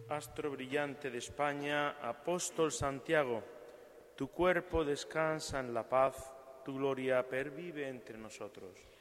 astro brillante de España, apóstol Santiago, tu cuerpo descansa en la paz, tu gloria pervive entre nosotros.